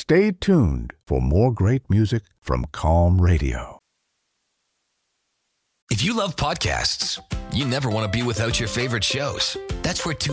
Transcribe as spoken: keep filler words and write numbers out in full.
Stay tuned for more great music from Calm Radio. If you love podcasts, you never want to be without your favorite shows. That's where